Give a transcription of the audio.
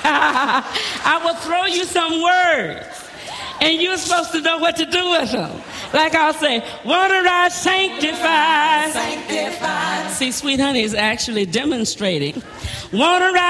I will throw you some words, and you're supposed to know what to do with them. Like I'll say, water I sanctify. See, Sweet Honey is actually demonstrating. Water I